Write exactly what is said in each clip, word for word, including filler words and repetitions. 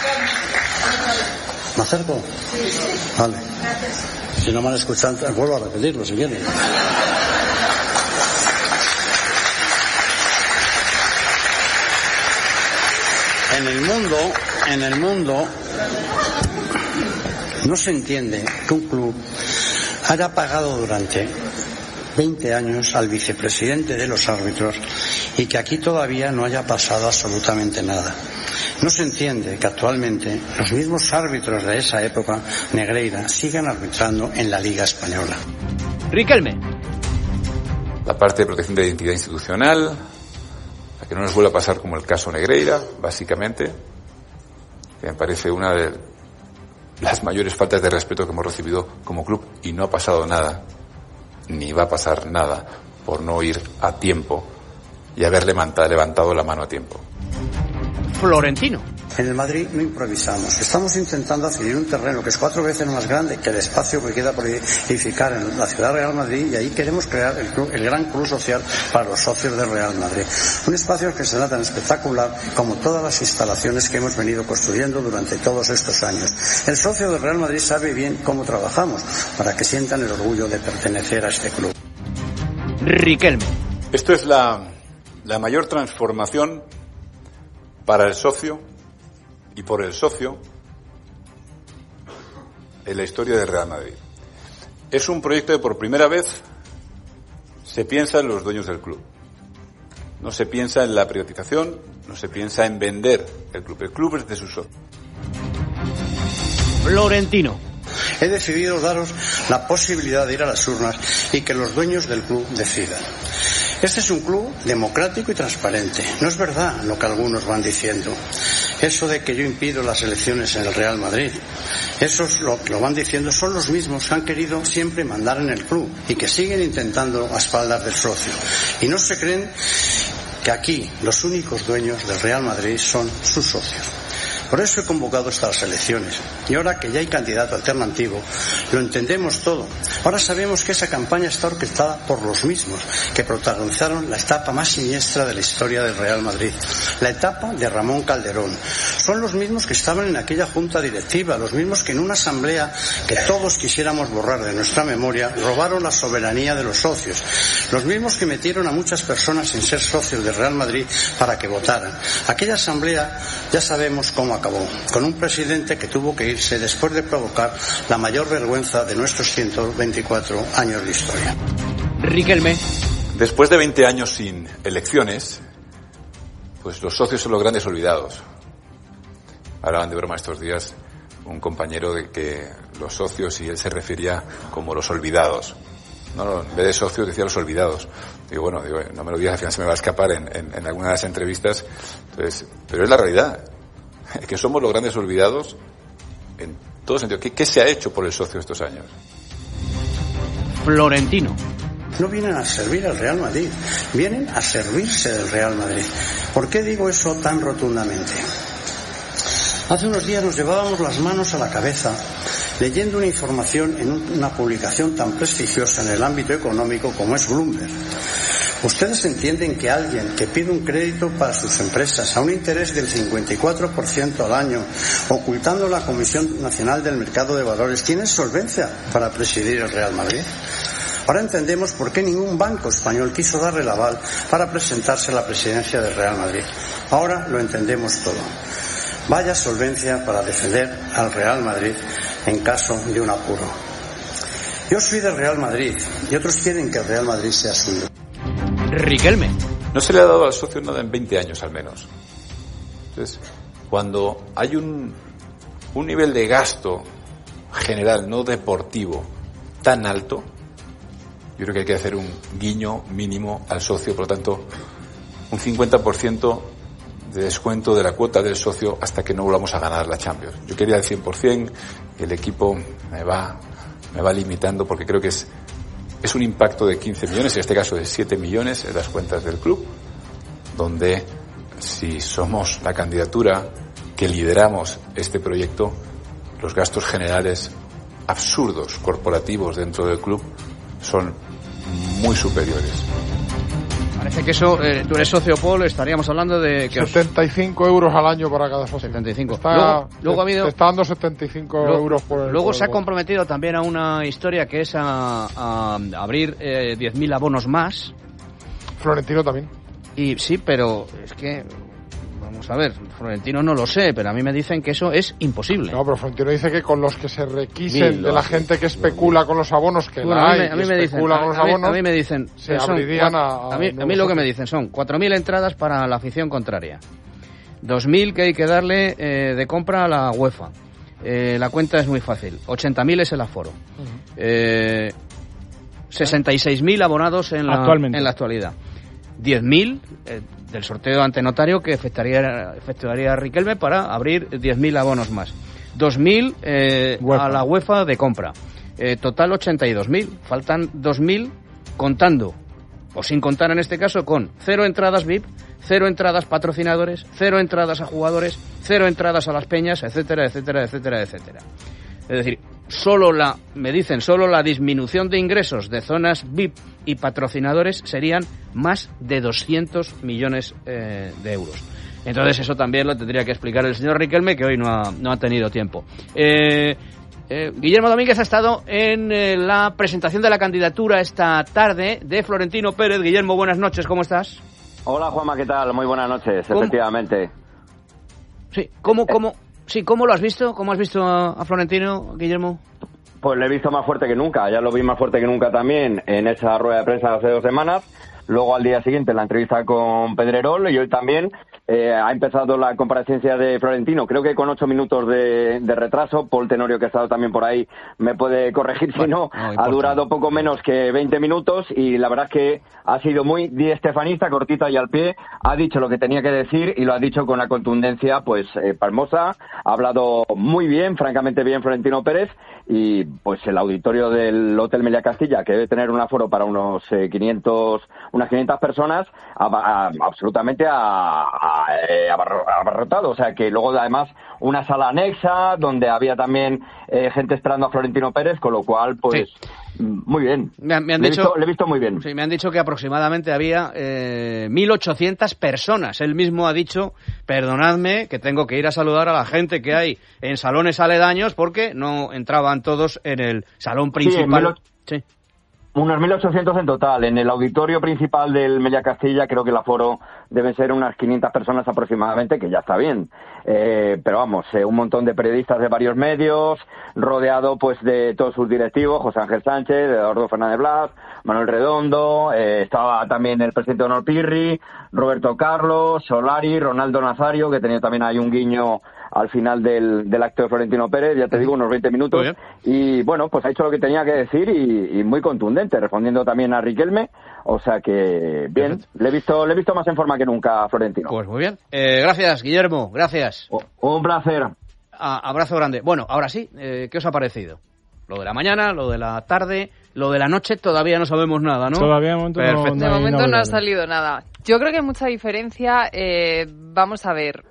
¿Me acerco? Vale. Si no me han escuchado, vuelvo a repetirlo si quieren. En el mundo, en el mundo, no se entiende que un club haya pagado durante veinte años al vicepresidente de los árbitros y que aquí todavía no haya pasado absolutamente nada. No se entiende que actualmente los mismos árbitros de esa época negreira sigan arbitrando en la Liga Española. Riquelme. La parte de protección de la identidad institucional, a que no nos vuelva a pasar como el caso Negreira, básicamente, que me parece una de las mayores faltas de respeto que hemos recibido como club, y no ha pasado nada, ni va a pasar nada, por no ir a tiempo y haber levantado, levantado la mano a tiempo. Florentino. En el Madrid no improvisamos. Estamos intentando adquirir un terreno que es cuatro veces más grande que el espacio que queda por edificar en la ciudad Real Madrid, y ahí queremos crear el, club, el gran club social para los socios del Real Madrid. Un espacio que será tan espectacular como todas las instalaciones que hemos venido construyendo durante todos estos años. El socio del Real Madrid sabe bien cómo trabajamos para que sientan el orgullo de pertenecer a este club. Riquelme. Esto es la, la mayor transformación para el socio y por el socio en la historia del Real Madrid. Es un proyecto que por primera vez se piensa en los dueños del club. No se piensa en la privatización, no se piensa en vender el club. El club es de sus socios. Florentino. He decidido daros la posibilidad de ir a las urnas y que los dueños del club decidan. Este es un club democrático y transparente. No es verdad lo que algunos van diciendo. Eso de que yo impido las elecciones en el Real Madrid. Esos lo que lo van diciendo son los mismos que han querido siempre mandar en el club y que siguen intentando a espaldas del socio. Y no se creen que aquí los únicos dueños del Real Madrid son sus socios. Por eso he convocado estas elecciones. Y ahora que ya hay candidato alternativo, lo entendemos todo. Ahora sabemos que esa campaña está orquestada por los mismos que protagonizaron la etapa más siniestra de la historia del Real Madrid, la etapa de Ramón Calderón. Son los mismos que estaban en aquella junta directiva, los mismos que en una asamblea que todos quisiéramos borrar de nuestra memoria, robaron la soberanía de los socios. Los mismos que metieron a muchas personas sin ser socios del Real Madrid para que votaran. Aquella asamblea ya sabemos cómo acabó, con un presidente que tuvo que irse después de provocar la mayor vergüenza de nuestros ciento veinticuatro años de historia. Riquelme. Después de veinte años sin elecciones, pues los socios son los grandes olvidados. Hablaban de broma estos días un compañero de que los socios, y él se refería como los olvidados. No, no, en vez de socios decía los olvidados. Digo, bueno, digo, no me lo digas, al final se me va a escapar en, en, en alguna de las entrevistas. Entonces, pero es la realidad, que somos los grandes olvidados en todo sentido. ¿Qué, qué se ha hecho por el socio estos años? Florentino. No vienen a servir al Real Madrid, vienen a servirse del Real Madrid. ¿Por qué digo eso tan rotundamente? Hace unos días nos llevábamos las manos a la cabeza leyendo una información en una publicación tan prestigiosa en el ámbito económico como es Bloomberg. ¿Ustedes entienden que alguien que pide un crédito para sus empresas a un interés del cincuenta y cuatro por ciento al año, ocultando la Comisión Nacional del Mercado de Valores, tiene solvencia para presidir el Real Madrid? Ahora entendemos por qué ningún banco español quiso darle el aval para presentarse a la presidencia del Real Madrid. Ahora lo entendemos todo. Vaya solvencia para defender al Real Madrid en caso de un apuro. Yo soy del Real Madrid y otros quieren que el Real Madrid sea suyo. Riquelme. No se le ha dado al socio nada en veinte años al menos. Entonces, cuando hay un, un nivel de gasto general, no deportivo, tan alto, yo creo que hay que hacer un guiño mínimo al socio, por lo tanto, un cincuenta por ciento de descuento de la cuota del socio hasta que no volvamos a ganar la Champions. Yo quería el cien por ciento, y el equipo me va, me va limitando porque creo que es Es un impacto de quince millones, en este caso de siete millones en las cuentas del club, donde si somos la candidatura que lideramos este proyecto, los gastos generales absurdos corporativos dentro del club son muy superiores. parece que eso, eh, tú eres socio, Paul, estaríamos hablando de... que setenta y cinco euros al año para cada socio. setenta y cinco. Está, luego, luego ha habido... Te está dando setenta y cinco luego, euros por el... Luego por se el ha comprometido también a una historia que es a, a abrir eh, diez mil abonos más. Florentino también. Y sí, pero es que... Vamos a ver, Florentino no lo sé, pero a mí me dicen que eso es imposible. No, pero Florentino dice que con los que se requisen Mil, de la hace, gente que especula con los abonos, que bueno, la a mí, hay, a mí y me dicen, especula con los a, mí, abonos, a mí me dicen, se son abrirían cuatro, a, a... A mí, a mí lo que me dicen son cuatro mil entradas para la afición contraria, dos mil que hay que darle eh, de compra a la UEFA. Eh, la cuenta es muy fácil, ochenta mil es el aforo. Uh-huh. eh, sesenta y seis mil abonados en la, en la actualidad. diez mil eh, del sorteo ante notario que efectuaría, efectuaría Riquelme para abrir diez mil abonos más. dos mil eh, a la UEFA de compra. Eh, total ochenta y dos mil. Faltan dos mil contando, o sin contar en este caso, con cero entradas V I P, cero entradas patrocinadores, cero entradas a jugadores, cero entradas a las peñas, etcétera, etcétera, etcétera, etcétera. Es decir, solo la, me dicen, solo la disminución de ingresos de zonas V I P y patrocinadores serían más de doscientos millones eh, de euros. Entonces eso también lo tendría que explicar el señor Riquelme, que hoy no ha, no ha tenido tiempo. Eh, eh, Guillermo Domínguez ha estado en eh, la presentación de la candidatura esta tarde de Florentino Pérez. Guillermo, buenas noches, ¿cómo estás? Hola Juanma, ¿qué tal? Muy buenas noches, ¿Cómo? Efectivamente. Sí, ¿cómo, cómo, sí, ¿cómo lo has visto? ¿Cómo has visto a, a Florentino, Guillermo? Pues lo he visto más fuerte que nunca, ya lo vi más fuerte que nunca también en esa rueda de prensa hace dos semanas, luego al día siguiente la entrevista con Pedrerol y hoy también eh, ha empezado la comparecencia de Florentino, creo que con ocho minutos de, de retraso. Paul Tenorio, que ha estado también por ahí, me puede corregir si no, no ha durado poco menos que veinte minutos y la verdad es que ha sido muy diestefanista, cortita y al pie, ha dicho lo que tenía que decir y lo ha dicho con una contundencia pues eh, palmosa, ha hablado muy bien, francamente bien Florentino Pérez y pues el auditorio del Hotel Meliá Castilla, que debe tener un aforo para unos eh, quinientos, unas quinientas personas, a, a, absolutamente a, a, eh, abarrotado, o sea que luego además una sala anexa donde había también eh, gente esperando a Florentino Pérez, con lo cual pues sí. Muy bien. Me han, me han le, dicho, he visto, le he visto muy bien. Sí, me han dicho que aproximadamente había eh, mil ochocientas personas. Él mismo ha dicho, perdonadme, que tengo que ir a saludar a la gente que hay en salones aledaños porque no entraban todos en el salón principal. Sí, sí. Unos mil ochocientos en total. En el auditorio principal del Meliá Castilla creo que el aforo deben ser unas quinientas personas aproximadamente, que ya está bien. Eh, pero vamos, eh, un montón de periodistas de varios medios, rodeado pues de todos sus directivos, José Ángel Sánchez, Eduardo Fernández Blas, Manuel Redondo, eh, estaba también el presidente Donald Pirri, Roberto Carlos, Solari, Ronaldo Nazario, que tenía también ahí un guiño al final del, del acto de Florentino Pérez, ya te digo, unos veinte minutos. Y bueno, pues ha hecho lo que tenía que decir y, y muy contundente, respondiendo también a Riquelme. O sea que, bien, le he visto le he visto más en forma que nunca a Florentino. Pues muy bien. Eh, gracias, Guillermo, gracias. Oh, un placer. A, abrazo grande. Bueno, ahora sí, eh, ¿qué os ha parecido? Lo de la mañana, lo de la tarde, lo de la noche, todavía no sabemos nada, ¿no? Todavía de momento, no, no, de momento no ha salido nada. Yo creo que hay mucha diferencia. Eh, vamos a ver.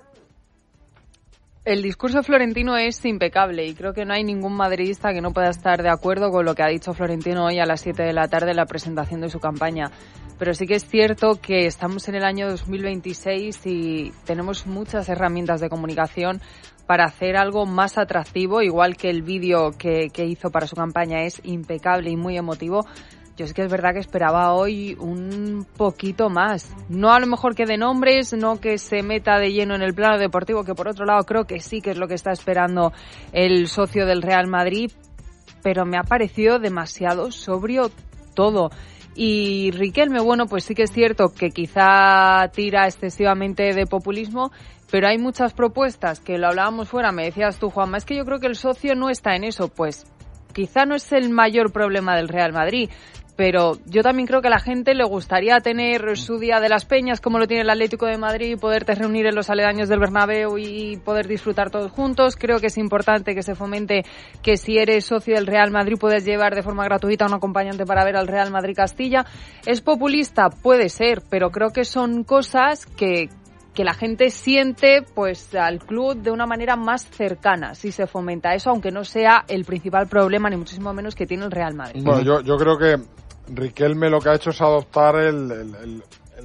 El discurso de Florentino es impecable y creo que no hay ningún madridista que no pueda estar de acuerdo con lo que ha dicho Florentino hoy a las siete de la tarde en la presentación de su campaña. Pero sí que es cierto que estamos en el año dos mil veintiséis y tenemos muchas herramientas de comunicación para hacer algo más atractivo, igual que el vídeo que, que hizo para su campaña es impecable y muy emotivo. Yo es que es verdad que esperaba hoy un poquito más. No a lo mejor que de nombres, no que se meta de lleno en el plano deportivo, que por otro lado creo que sí que es lo que está esperando el socio del Real Madrid, pero me ha parecido demasiado sobrio todo. Y Riquelme, bueno, pues sí que es cierto que quizá tira excesivamente de populismo, pero hay muchas propuestas que lo hablábamos fuera, me decías tú, Juanma, es que yo creo que el socio no está en eso, pues quizá no es el mayor problema del Real Madrid, pero yo también creo que a la gente le gustaría tener su día de las peñas como lo tiene el Atlético de Madrid, poderte reunir en los aledaños del Bernabéu y poder disfrutar todos juntos. Creo que es importante que se fomente que si eres socio del Real Madrid puedes llevar de forma gratuita a un acompañante para ver al Real Madrid Castilla. ¿Es populista? Puede ser, pero creo que son cosas que que la gente siente pues al club de una manera más cercana si se fomenta eso, aunque no sea el principal problema ni muchísimo menos que tiene el Real Madrid. Bueno, yo, yo creo que Riquelme lo que ha hecho es adoptar el, el, el, el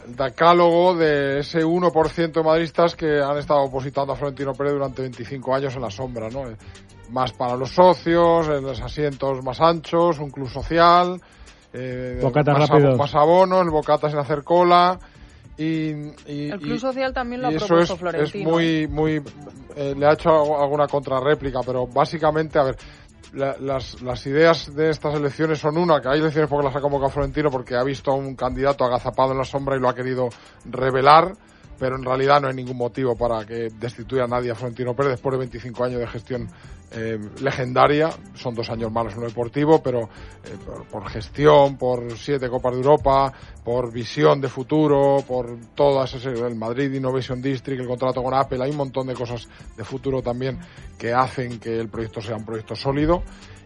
decálogo de ese uno por ciento de madridistas que han estado opositando a Florentino Pérez durante veinticinco años en la sombra, ¿no? Más para los socios, en los asientos más anchos, un club social, eh, bocatas más, rápidos. más abonos, el bocata sin hacer cola. Y, y, el club y, social también lo ha eso propuesto es, Florentino. es muy, muy, eh, le ha hecho alguna contrarréplica, pero básicamente, a ver, la, las, las ideas de estas elecciones son una, que hay elecciones porque las ha convocado Florentino porque ha visto a un candidato agazapado en la sombra y lo ha querido revelar, pero en realidad no hay ningún motivo para que destituya a nadie a Florentino Pérez después de veinticinco años de gestión eh, legendaria. Son dos años malos en lo deportivo, pero eh, por, por gestión, por siete Copas de Europa, por visión de futuro, por todas esas, el Madrid Innovation District, el contrato con Apple, hay un montón de cosas de futuro también que hacen que el proyecto sea un proyecto sólido.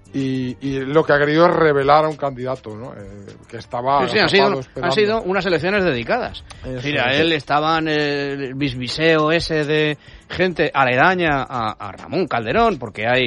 Y, y lo que ha querido es revelar a un candidato, ¿no? Eh, que estaba sí, sí, han, sido, esperando. han sido unas elecciones dedicadas. Eso, Mira, eso. él estaba en el bisbiseo ese de gente aledaña a, a Ramón Calderón, porque hay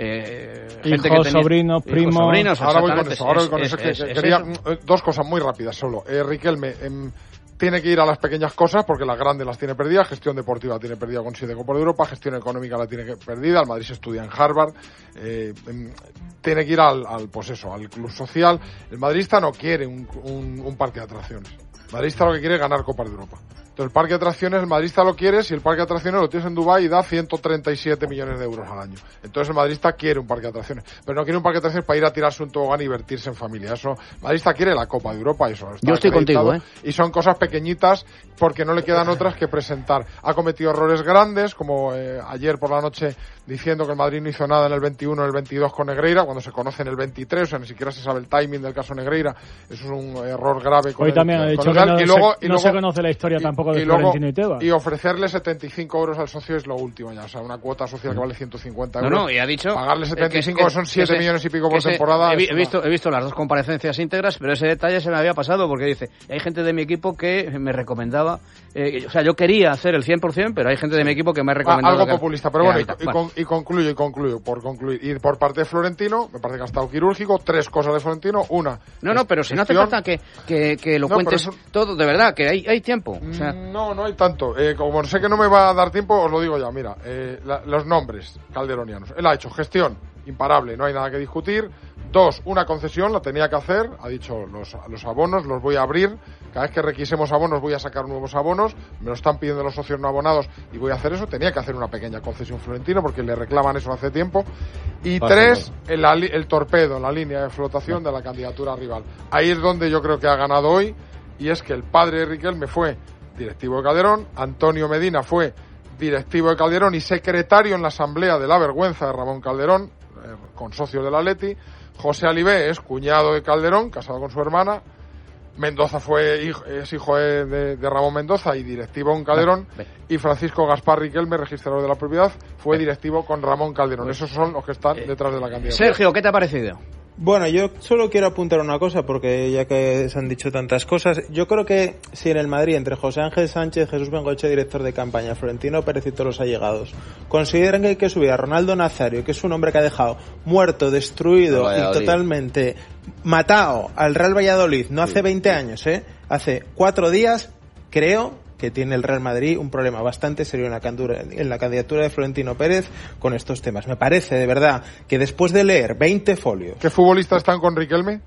eh, gente hijos, que tenía, sobrinos, hijos, primos. sobrinos, Ahora voy con exactamente. eso, ahora voy Es- con es- eso. que- es- que es quería eso. eh, dos cosas muy rápidas solo. Eh, Riquelme em, tiene que ir a las pequeñas cosas porque las grandes las tiene perdidas. Gestión deportiva la tiene perdida con siete Copas de Europa. Gestión económica la tiene que- perdida. El Madrid se estudia en Harvard. Eh, em, tiene que ir al, al, pues eso, al club social. El madridista no quiere un, un, un parque de atracciones. El madridista lo que quiere es ganar Copas de Europa. Entonces el parque de atracciones, el madridista lo quiere, si el parque de atracciones lo tienes en Dubái y da ciento treinta y siete millones de euros al año. Entonces el madridista quiere un parque de atracciones, pero no quiere un parque de atracciones para ir a tirarse un tobogán y divertirse en familia. Eso, el madridista quiere la Copa de Europa, eso está Yo estoy acreditado. contigo, ¿eh? Y son cosas pequeñitas porque no le quedan otras que presentar. Ha cometido errores grandes, como eh, ayer por la noche diciendo que el Madrid no hizo nada en el veintiuno, en el veintidós con Negreira, cuando se conoce en el veintitrés, o sea, ni siquiera se sabe el timing del caso Negreira. Eso es un error grave. Con Hoy el, también ha con dicho el que Real. no, y luego, se, y no luego, se conoce la historia y, tampoco de y luego- Florentino y Tebas. Y ofrecerle setenta y cinco euros al socio es lo último ya, o sea, una cuota social que vale ciento cincuenta No, euros. no, y ha dicho... Pagarle eh, setenta y cinco, que- que son que siete se- millones y pico que por se- temporada. He, vi- es he una- visto, he visto las dos comparecencias íntegras, pero ese detalle se me había pasado porque dice, hay gente de mi equipo que me recomendaba, eh, o sea, yo quería hacer el cien por ciento, pero hay gente de mi equipo que me ha Ah, recomendado... algo que- populista, pero que bueno, y, haga- y con- y concluyo, y concluyo, por concluir. Y por parte de Florentino, me parece que ha estado quirúrgico, tres cosas de Florentino, una... No, no, pero si no hace gestión. falta que, que, que lo No, pero cuentes eso- todo, de verdad, que hay, hay tiempo. O sea, No, no hay tanto. Eh, como sé que no me va a dar tiempo, os lo digo ya. Mira, eh, la- los nombres calderonianos. Él ha hecho gestión imparable, no hay nada que discutir. Dos, una concesión, la tenía que hacer. Ha dicho, los, los abonos los voy a abrir. Cada vez que requisemos abonos voy a sacar nuevos abonos. Me lo están pidiendo los socios no abonados y voy a hacer eso. Tenía que hacer una pequeña concesión Florentino porque le reclaman eso hace tiempo. Y Fácil, tres, el, ali- el torpedo en la línea de flotación de la candidatura rival. Ahí es donde yo creo que ha ganado hoy. Y es que el padre de Riquelme fue directivo de Calderón, Antonio Medina fue directivo de Calderón y secretario en la asamblea de la vergüenza de Ramón Calderón, eh, con socios del Atleti. José Alibé es cuñado de Calderón, casado con su hermana. Mendoza fue hijo, es hijo de, de- de Ramón Mendoza y directivo con Calderón. Ve. Y Francisco Gaspar Riquelme, registrador de la propiedad, fue directivo con Ramón Calderón. Pues, Esos son los que están detrás de la candidatura. Sergio, ¿qué te ha parecido? Bueno, yo solo quiero apuntar una cosa, porque ya que se han dicho tantas cosas, yo creo que si en el Madrid, entre José Ángel Sánchez, Jesús Bengoechea, director de campaña, Florentino Pérez y todos los allegados, consideran que hay que subir a Ronaldo Nazario, que es un hombre que ha dejado muerto, destruido y totalmente matado al Real Valladolid, no hace veinte años, ¿eh? Hace cuatro días, creo que tiene el Real Madrid un problema bastante serio en la, candidatura, en la candidatura de Florentino Pérez con estos temas. Me parece, de verdad, que después de leer veinte folios... ¿Qué futbolistas están con Riquelme?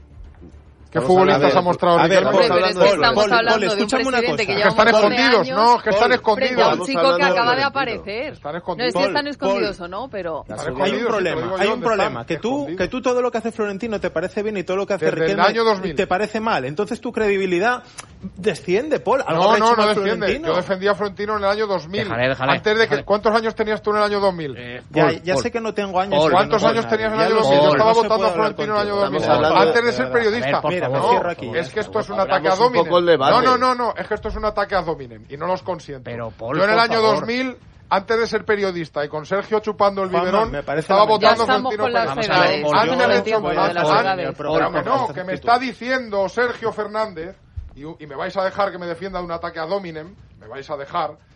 ¿Qué Estamos futbolistas hablando- ha mostrado a ver, Riquelme? Hombre, pero es que Paul, estamos Paul, hablando Paul, de un escúchame una presidente cosa. que Que lleva están un montón de escondidos, años no, que están frente a escondidos. un chico que hablando acaba de de Florentino. aparecer. Están No escondidos. sé si están Paul, escondidos Paul. o no, pero... Están Hay un escondidos, sí, te lo problema, digo hay yo, un ¿dónde problema, están? que tú, Escondidos. que tú todo lo que hace Florentino te parece bien y todo lo que hace Desde el Riquelme año dos mil. te parece mal. Entonces tu credibilidad desciende, Paul. Algo No, habrá no, hecho no mal defiende. Florentino. Yo defendía a Florentino en el año dos mil. Déjale, déjale, Antes de que, déjale. ¿cuántos años tenías tú en el año dos mil? Eh, Ya, Paul, ya Paul. sé que no tengo años. Paul, y que ¿Cuántos no años puedo tenías en el hablar. año Ya dos lo mil? sé, Yo no estaba se votando puede a Florentino en el año hablar dos mil. contigo. Estamos hablando- Antes de ser A ver, periodista. por Mira, favor. me cierro aquí. Es que esto es un Abramos ataque a un dominem. poco el debate. No, no, no, no. Es que esto es un ataque a dominem y no los consiento. Pero, Paul, Yo en el por año favor. dos mil, antes de ser periodista y con Sergio chupando el Juanma, biberón, me parece estaba lamentable. votando Ya a estamos Florentino con las Pérez. Vamos a ver, edades. por Antes Dios, del Antes de tiempo hecho, de las antes- edades. Pero que no, que me está diciendo Sergio Fernández, y, y me vais a dejar que me defienda de un ataque a dominem, me vais a dejar,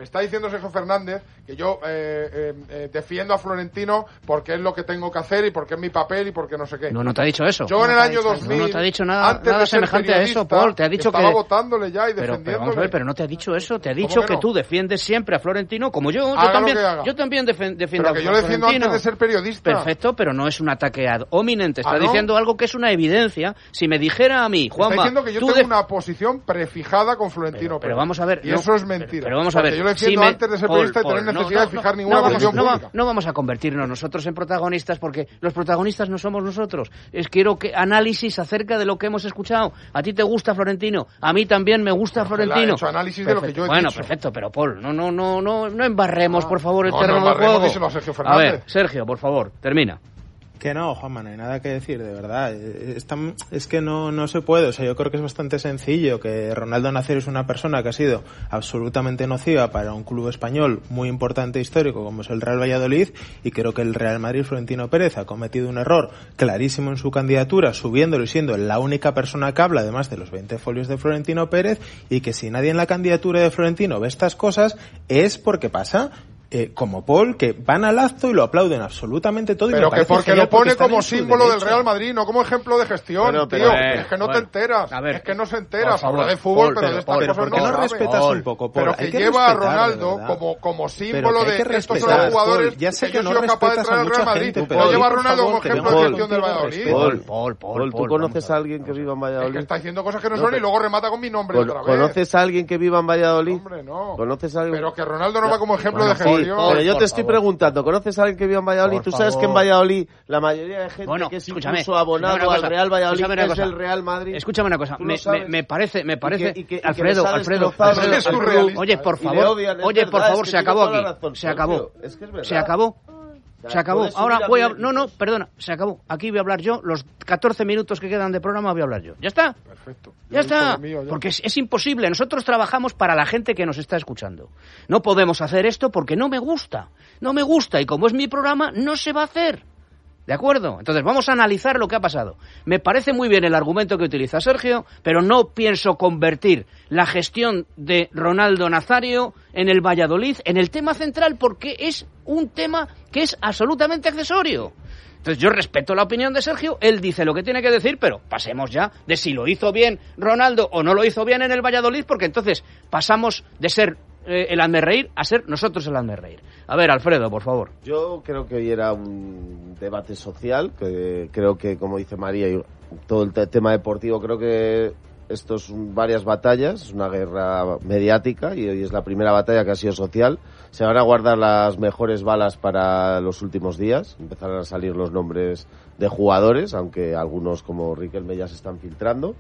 Me está diciendo Sergio Fernández que yo eh, eh, eh, defiendo a Florentino porque es lo que tengo que hacer y porque es mi papel y porque no sé qué. No, no te ha dicho eso. Yo no en el año dos mil, no, no te ha dicho nada, antes nada de ser semejante a eso, Paul. Te ha dicho estaba que... votándole ya y pero, defendiéndole. Pero, vamos a ver, pero no te ha dicho eso. Te ha dicho que, que no? tú defiendes siempre a Florentino, como yo. Haga yo también, lo que haga. yo también defen, defiendo pero que a yo lo defiendo Florentino. antes de ser periodista. Perfecto, pero no es un ataque ad hominem. Te está ¿Ah, no? diciendo algo que es una evidencia. Si me dijera a mí, Juanma... Está diciendo que yo tú tengo def... una posición prefijada con Florentino. Pero, pero vamos a ver... Y no, eso es mentira. Pero, pero vamos a ver... Porque yo lo defiendo si me... antes de ser Paul, periodista y Paul, tener no, necesidad no, de fijar no, ninguna no, posición no, pública. No, no vamos a convertirnos nosotros en protagonistas porque los protagonistas no somos nosotros. Es quiero que análisis acerca de lo que hemos escuchado. A ti te gusta Florentino, a mí también me gusta Pero Florentino. he hecho análisis perfecto. de lo que yo he bueno, dicho. perfecto, pero Paul, no, no, no, no, no embarremos, Ah, por favor, el no, terreno no del embarremos, juego. díselo a Sergio A Fernández. ver, Sergio, por favor, termina. Que no, Juanma, no hay nada que decir, de verdad. Es, tan, es que no, no se puede. O sea, yo creo que es bastante sencillo que Ronaldo Nazario es una persona que ha sido absolutamente nociva para un club español muy importante e histórico como es el Real Valladolid, y creo que el Real Madrid, Florentino Pérez, ha cometido un error clarísimo en su candidatura, subiéndolo y siendo la única persona que habla, además de los veinte folios de Florentino Pérez, y que si nadie en la candidatura de Florentino ve estas cosas es porque pasa... Eh, como Paul, que van al acto y lo aplauden absolutamente todo. Pero y me que porque genial lo pone están como en su símbolo derecho. del Real Madrid, no como ejemplo de gestión, Bueno, pero, tío. eh, es que no bueno, te enteras. a ver, es que no se por entera. favor, Habla de fútbol, Paul, pero, pero, de estas Paul, cosas ¿por no qué no sabe. respetas Paul, un poco, Paul? Pero Hay que, que lleva a respetar, Ronaldo de verdad. como, como Pero símbolo que hay de que estos son respetar, los jugadores Paul, ya sé que que yo no soy capaz de respetas a traer al mucha Real Madrid. gente, O pero lleva a por Ronaldo como favor, ejemplo te de pido gestión del Valladolid. respeto. Paul, Paul, Paul, Paul, ¿tú Paul, conoces vamos a ver, alguien que vamos viva en Es que Valladolid? está diciendo cosas que no No, son y pero- luego remata con mi nombre Con- otra vez. ¿Conoces a alguien que viva en Valladolid? Hombre, no. ¿Conoces a alguien? Pero que Ronaldo no va como ejemplo Bueno, de Paul, gestión. Paul, Pero yo por te estoy favor. preguntando, ¿conoces a alguien que viva en Valladolid? Por Tú sabes que en favor. Valladolid la mayoría de gente Bueno, que es escúchame, incluso abonado escúchame una al cosa, Real Valladolid escúchame una es cosa. el Real Madrid. Escúchame una cosa, Tú lo me, me, sabes. me parece, me parece, Y que- y que- y que Alfredo, les ha Alfredo, destrozado Alfredo, Es Alfredo, surrealista. oye, por Y le favor, odian, es oye, verdad, por es favor, que se tiene acabó toda aquí, la razón, se acabó, Sergio, es que es verdad. se acabó. O sea, Se acabó. puedes Ahora subir a voy a... mil No, no, equipos. perdona. Se acabó. Aquí voy a hablar yo. Los catorce minutos que quedan de programa voy a hablar yo. ¿Ya está? Perfecto. Ya está. Lo mío, ya. Porque es, es imposible. Nosotros trabajamos para la gente que nos está escuchando. No podemos hacer esto porque no me gusta. No me gusta. Y como es mi programa, no se va a hacer. ¿De acuerdo? Entonces vamos a analizar lo que ha pasado. Me parece muy bien el argumento que utiliza Sergio, pero no pienso convertir la gestión de Ronaldo Nazario en el Valladolid en el tema central porque es un tema que es absolutamente accesorio. Entonces yo respeto la opinión de Sergio, él dice lo que tiene que decir, pero pasemos ya de si lo hizo bien Ronaldo o no lo hizo bien en el Valladolid, porque entonces pasamos de ser eh, el hazmerreír a ser nosotros el hazmerreír. A ver, Alfredo, por favor. Yo creo que hoy era un debate social, que creo que, como dice María, y todo el te- tema deportivo, creo que esto son varias batallas, es una guerra mediática y hoy es la primera batalla que ha sido social. Se van a guardar las mejores balas para los últimos días, empezarán a salir los nombres de jugadores, aunque algunos como Riquelme ya se están filtrando.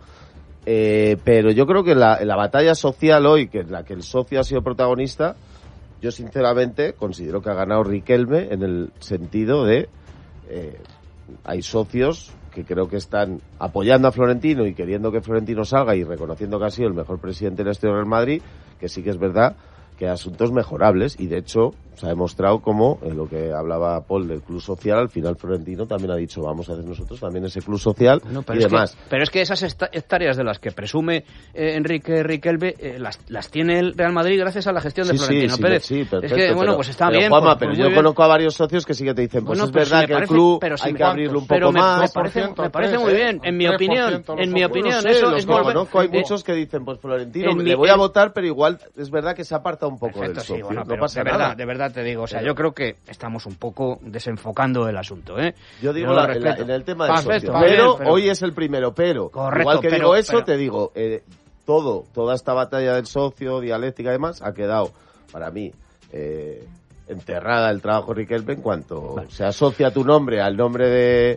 Eh, pero yo creo que la, en la batalla social hoy, que en la que el socio ha sido protagonista, yo sinceramente considero que ha ganado Riquelme en el sentido de eh, hay socios que creo que están apoyando a Florentino y queriendo que Florentino salga y reconociendo que ha sido el mejor presidente de la historia del Real Madrid, que sí que es verdad que hay asuntos mejorables y de hecho se ha demostrado como en lo que hablaba Paul del club social, al final Florentino también ha dicho vamos a hacer nosotros también ese club social No, pero y es demás. Que, pero es que esas esta- hectáreas de las que presume eh, Enrique Riquelme eh, las, las tiene el Real Madrid gracias a la gestión de Sí, Florentino sí, Pérez. sí, sí, perfecto, es que, bueno, pero- pues está pero, bien. Juanma, pues- pero pues yo muy bien. conozco a varios socios que sí que te dicen, pues Bueno, es pero si verdad me que parece- el club pero si hay me- que abrirlo un pero poco me, más. Me parece, me parece muy bien, en mi opinión, en mi opinión, No sé, eso los es que volver- conozco hay eh, muchos que dicen, pues Florentino, en le mi- voy a en- votar, pero igual es verdad que se aparta un poco Perfecto, del sí, socio, bueno, no pero pasa de nada. verdad, de verdad te digo, o sea, Pero- yo creo que estamos un poco desenfocando el asunto, ¿eh? Yo digo lo la- respeto. la- en el tema del Perfecto, socio, está bien, pero, pero- hoy es el primero, pero Correcto, igual que pero- digo eso, pero- te digo, eh, todo, toda esta batalla del socio, dialéctica y demás, ha quedado, para mí, eh, enterrada el trabajo Riquelme en cuanto Vale. se asocia tu nombre al nombre de,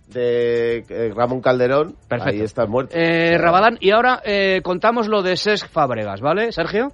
de eh, Ramón Calderón, Perfecto. ahí estás muerto. Eh, Rabadán, y ahora eh, contamos lo de Cesc Fábregas, ¿vale, Sergio?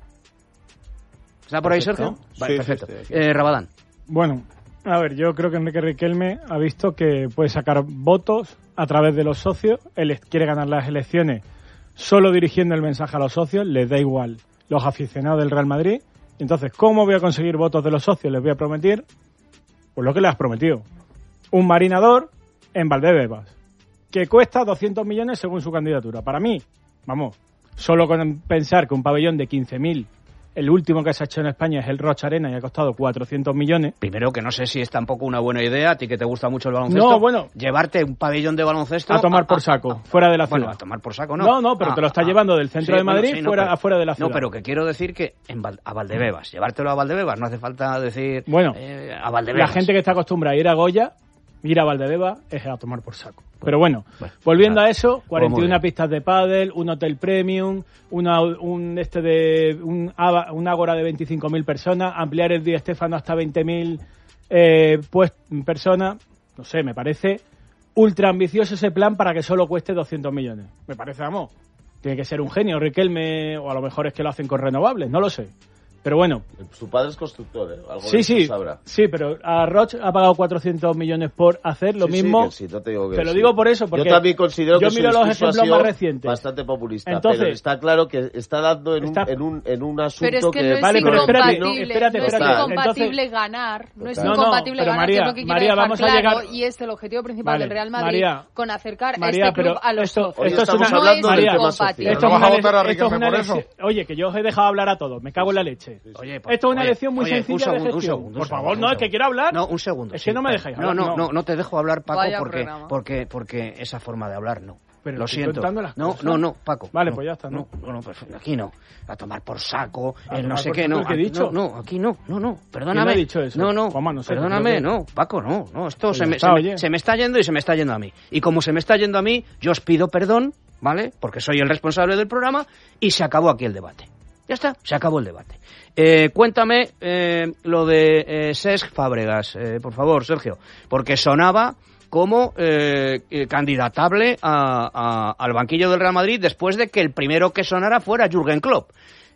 ¿Está por ahí, Perfecto. Sergio? Vale, Sí, sí, perfecto. estoy aquí. Eh, Rabadán. Bueno, a ver, yo creo que Enrique Riquelme ha visto que puede sacar votos a través de los socios. Él es- quiere ganar las elecciones solo dirigiendo el mensaje a los socios. Les da igual los aficionados del Real Madrid. Entonces, ¿cómo voy a conseguir votos de los socios? Les voy a prometer, pues lo que les has prometido. Un marinador en Valdebebas, que cuesta doscientos millones según su candidatura. Para mí, vamos, solo con pensar que un pabellón de quince mil El último que se ha hecho en España es el Rocha Arena y ha costado cuatrocientos millones. Primero, que no sé si es tampoco una buena idea, a ti que te gusta mucho el baloncesto, no, bueno, llevarte un pabellón de baloncesto... A tomar por saco, a, a, fuera de la ciudad. Bueno, a tomar por saco no. No, no, pero ah, te lo está ah, llevando del centro sí, de Madrid bueno, sí, fuera, no, pero, afuera de la ciudad. No, pero que quiero decir que en Val, a Valdebebas, llevártelo a Valdebebas, no hace falta decir... Bueno, eh, a Valdebebas. La gente que está acostumbrada a ir a Goya, ir a Valdebebas es a tomar por saco. Pero bueno, bueno volviendo claro. a eso, cuarenta y una pistas de pádel, un hotel premium, una, un este de un, un ágora de veinticinco mil personas, ampliar el Di Stéfano hasta veinte mil eh, pues, personas, no sé, me parece ultra ambicioso ese plan para que solo cueste doscientos millones. Me parece, vamos, tiene que ser un genio, Riquelme, o a lo mejor es que lo hacen con renovables, no lo sé. Pero bueno. Su padre es constructor, ¿eh? Algo sí, de sí, sabrá. sí, pero a Roche ha pagado cuatrocientos millones por hacer lo sí, mismo. Sí, que sí, no te digo que te lo sí. digo por eso, porque yo también considero yo que miro su los ejemplos más recientes. Bastante populista, Entonces, pero está claro que está dando en, está, un, en, un, en un asunto pero es que, que... No es vale, pero espérate, espérate, espérate. No es espérate. incompatible Entonces, ganar, no es no, incompatible no, ganar, María, que es lo que quiero María, dejar vamos claro, a llegar... y es el objetivo principal vale, del Real Madrid, María, con acercar María, a este club a los esto, socios. Esto es una... No es María, incompatible. Esto ¿No es vas a una, votar a esto es Riquelme una por eso? lección, oye, que yo os he dejado hablar a todos, me cago en la leche. Oye, por, esto es una oye, lección muy oye, sencilla un segundo, de gestión. Un segundo, por un favor, segundo, no, es que quiero hablar. No, un segundo. Es sí, que no me dejáis hablar. No, no, no, no, no te dejo hablar, Paco, Vaya porque, programa. porque, porque esa forma de hablar no. Pero lo siento. Las no, cosas. no, no, Paco. Vale, no, pues ya está, ¿no? No, no, perfecto. Aquí no. A tomar por saco, a el no sé por qué, no. ¿Qué he dicho? No, no, aquí no, no, no. Perdóname. ¿Quién ha dicho eso? No, no. Juanma, no sé, perdóname, que... no, Paco, no, no. Esto pues se, me, está, se, me, se me está yendo y se me está yendo a mí. Y como se me está yendo a mí, yo os pido perdón, ¿vale? Porque soy el responsable del programa y se acabó aquí el debate. Ya está, se acabó el debate. Eh, cuéntame eh, lo de eh, Cesc Fábregas, eh, por favor, Sergio, porque sonaba como eh, eh, candidatable a, a, al banquillo del Real Madrid después de que el primero que sonara fuera Jürgen Klopp.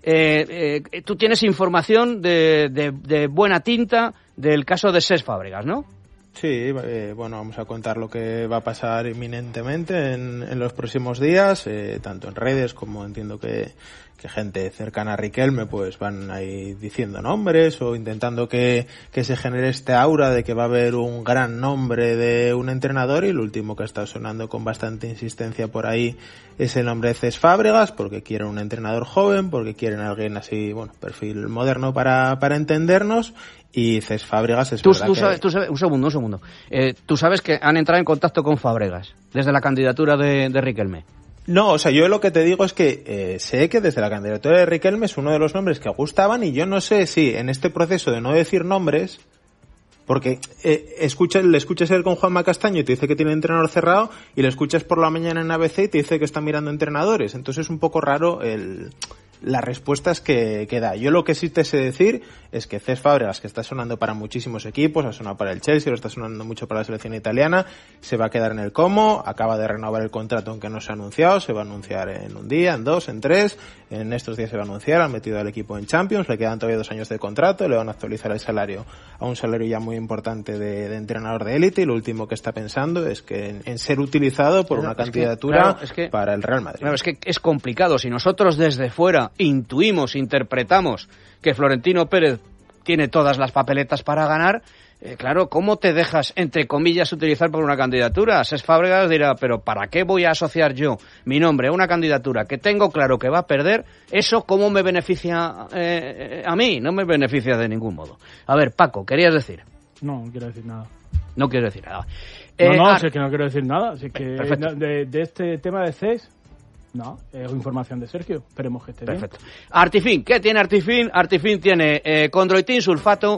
Eh, eh, tú tienes información de, de, de buena tinta del caso de Cesc Fábregas, ¿no? Sí, eh, bueno, vamos a contar lo que va a pasar inminentemente en, en los próximos días, eh, tanto en redes como entiendo que, que gente cercana a Riquelme pues van ahí diciendo nombres o intentando que, que se genere este aura de que va a haber un gran nombre de un entrenador, y lo último que está sonando con bastante insistencia por ahí es el nombre de Cesc Fábregas, porque quieren un entrenador joven, porque quieren a alguien así, bueno, perfil moderno para, para entendernos. Y Cesc Fábregas es tú, verdad tú que... sabes, tú sabes, un segundo, un segundo. Eh, tú sabes que han entrado en contacto con Fábregas desde la candidatura de, de Riquelme. No, o sea, yo lo que te digo es que eh, sé que desde la candidatura de Riquelme es uno de los nombres que gustaban, y yo no sé si en este proceso de no decir nombres, porque eh, escuchas, le escuchas él con Juanma Castaño y te dice que tiene entrenador cerrado, y le escuchas por la mañana en A B C y te dice que está mirando entrenadores. Entonces es un poco raro el... las respuestas que, que da. Yo lo que sí te sé decir es que Cesc Fábregas, que está sonando para muchísimos equipos, ha sonado para el Chelsea, lo está sonando mucho para la selección italiana, se va a quedar en el Como, acaba de renovar el contrato aunque no se ha anunciado, se va a anunciar en un día, en dos, en tres, en estos días se va a anunciar, han metido al equipo en Champions, le quedan todavía dos años de contrato, le van a actualizar el salario a un salario ya muy importante de, de entrenador de élite, y lo último que está pensando es que en, en ser utilizado por Pero una es candidatura que, claro, es que, para el Real Madrid. Claro, es que es complicado. Si nosotros desde fuera intuimos, interpretamos que Florentino Pérez tiene todas las papeletas para ganar, eh, claro, ¿cómo te dejas, entre comillas, utilizar por una candidatura? Cesc Fábregas dirá, pero ¿para qué voy a asociar yo mi nombre a una candidatura que tengo claro que va a perder? ¿Eso cómo me beneficia eh, a mí? No me beneficia de ningún modo. A ver, Paco, ¿querías decir? No, no quiero decir nada. No quiero decir nada. No, Eh, no, Ar- si es que no quiero decir nada. Si es que Perfecto. de, de este tema de Cesc, no, es información de Sergio. Esperemos que esté bien. Perfecto. Artifin, ¿qué tiene Artifin? Artifin tiene eh, condroitin sulfato,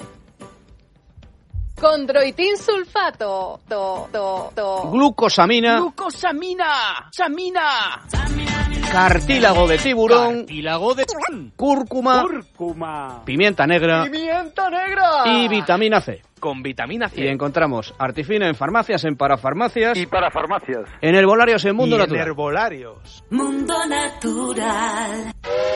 Condroitin sulfato. To, to, to. glucosamina, ¡Glucosamina! ¡Samina! cartílago de tiburón, Cartílago de... cúrcuma, ¡Cúrcuma! pimienta negra ¡Pimienta negra! y vitamina C. Con vitamina C. Y encontramos Artifin en farmacias, en parafarmacias, Y para farmacias. en herbolarios, en Mundo y en Natural. herbolarios. Mundo Natural.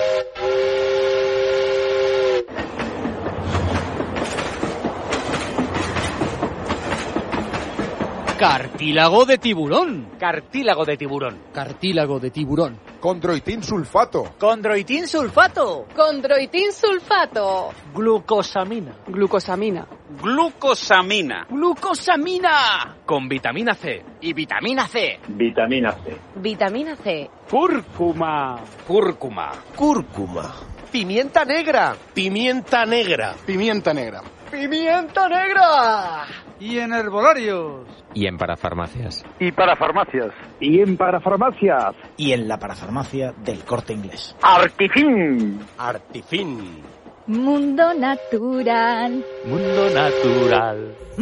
Cartílago de tiburón. Cartílago de tiburón. Cartílago de tiburón. Condroitin sulfato. Condroitin sulfato. Condroitin sulfato. Glucosamina. Glucosamina. Glucosamina. Glucosamina. Con vitamina C. Y vitamina C. Vitamina C. Vitamina C. Cúrcuma. Cúrcuma. Cúrcuma. Pimienta negra. Pimienta negra. Pimienta negra. Pimienta negra. Y en herbolarios. Y en parafarmacias. Y parafarmacias. Y en parafarmacias. Y en la parafarmacia del Corte Inglés. Artifin. Artifin. Mundo natural. Mundo natural.